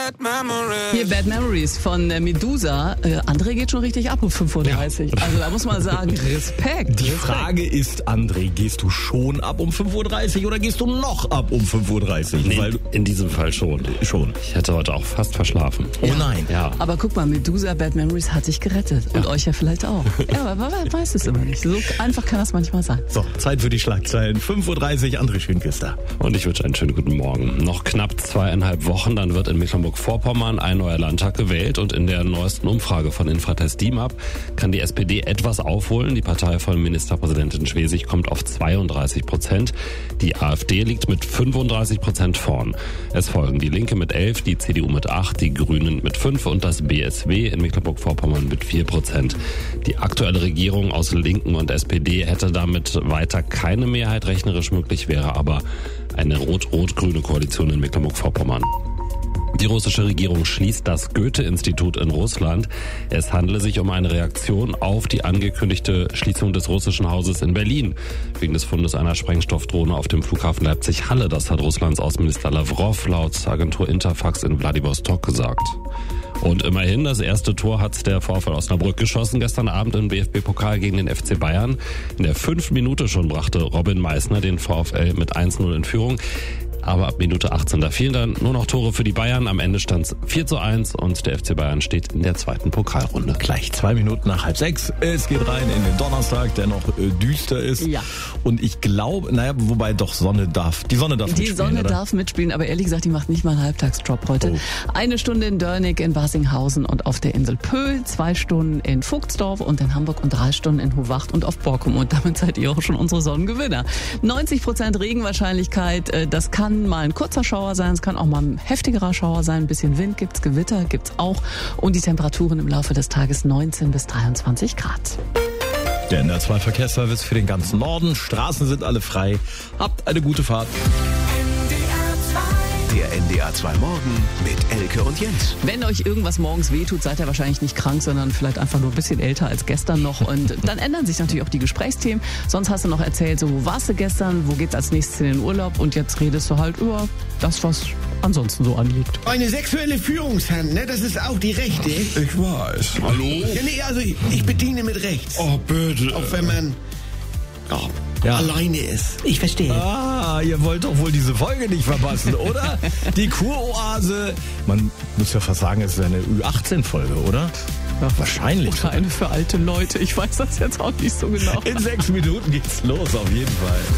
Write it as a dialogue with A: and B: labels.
A: Hier Bad Memories von Medusa. André geht schon richtig ab um 5.30 Uhr. Ja. Also da muss man sagen, Respekt.
B: Die Frage ist, André, gehst du schon ab um 5.30 Uhr oder gehst du noch ab um 5.30 Uhr?
C: Nee, in diesem Fall schon. Ich hätte heute auch fast verschlafen.
B: Oh nein.
A: Ja. Aber guck mal, Medusa Bad Memories hat dich gerettet. Und euch ja vielleicht auch. Ja, aber man weiß es immer nicht. So einfach kann das manchmal sein.
B: So, Zeit für die Schlagzeilen. 5.30 Uhr, André Schönküster.
C: Und ich wünsche einen schönen guten Morgen. Noch knapp 2,5 Wochen, dann wird in Mecklenburg-Vorpommern ein neuer Landtag gewählt. Und in der neuesten Umfrage von Infratest DIMAP kann die SPD etwas aufholen. Die Partei von Ministerpräsidentin Schwesig kommt auf 32%. Die AfD liegt mit 35% vorn. Es folgen die Linke mit 11%, die CDU mit 8%, die Grünen mit 5% und das BSW in Mecklenburg-Vorpommern mit 4%. Die aktuelle Regierung aus Linken und SPD hätte damit weiter keine Mehrheit. Rechnerisch möglich wäre aber eine rot-rot-grüne Koalition in Mecklenburg-Vorpommern. Die russische Regierung schließt das Goethe-Institut in Russland. Es handele sich um eine Reaktion auf die angekündigte Schließung des russischen Hauses in Berlin. Wegen des Fundes einer Sprengstoffdrohne auf dem Flughafen Leipzig-Halle. Das hat Russlands Außenminister Lavrov laut Agentur Interfax in Wladiwostok gesagt. Und immerhin, das erste Tor hat der VfL Osnabrück geschossen gestern Abend im DFB-Pokal gegen den FC Bayern. In der 5. Minute schon brachte Robin Meissner den VfL mit 1:0 in Führung. Aber ab Minute 18, da fielen dann nur noch Tore für die Bayern. Am Ende stand es 4:1 und der FC Bayern steht in der zweiten Pokalrunde.
B: Gleich 2 Minuten nach 5:30. Es geht rein in den Donnerstag, der noch düster ist.
A: Ja.
B: Und ich glaube, wobei doch die Sonne darf mitspielen.
A: Die Sonne
B: oder?
A: darf mitspielen, aber ehrlich gesagt, die macht nicht mal einen Halbtagsjob heute. 1 Stunde in Dörnig, in Barsinghausen und auf der Insel Pöhl, 2 Stunden in Vogtsdorf und in Hamburg und 3 Stunden in Hohwacht und auf Borkum. Und damit seid ihr auch schon unsere Sonnengewinner. 90% Regenwahrscheinlichkeit, das kann mal ein kurzer Schauer sein, es kann auch mal ein heftigerer Schauer sein, ein bisschen Wind gibt's, Gewitter gibt's auch und die Temperaturen im Laufe des Tages 19 bis 23 Grad.
B: Der NDR 2 Verkehrsservice für den ganzen Norden. Straßen sind alle frei. Habt eine gute Fahrt.
D: Der NDR 2 Morgen mit Elke und Jens.
A: Wenn euch irgendwas morgens wehtut, seid ihr wahrscheinlich nicht krank, sondern vielleicht einfach nur ein bisschen älter als gestern noch. Und dann ändern sich natürlich auch die Gesprächsthemen. Sonst hast du noch erzählt, so wo warst du gestern, wo geht's als nächstes in den Urlaub? Und jetzt redest du halt über das, was ansonsten so anliegt.
E: Eine sexuelle Führungshand, ne? Das ist auch die rechte.
F: Ich weiß. Hallo?
E: Ja, nee, also ich bediene mit rechts.
F: Oh, bitte.
E: Auch wenn man alleine ist. Ich verstehe.
B: Ah, ihr wollt doch wohl diese Folge nicht verpassen, oder? Die Kuroase. Man muss ja fast sagen, es ist eine Ü18-Folge, oder? Ja, wahrscheinlich.
A: Oder eine für alte Leute. Ich weiß das jetzt auch nicht so genau.
B: In 6 Minuten geht's los, auf jeden Fall.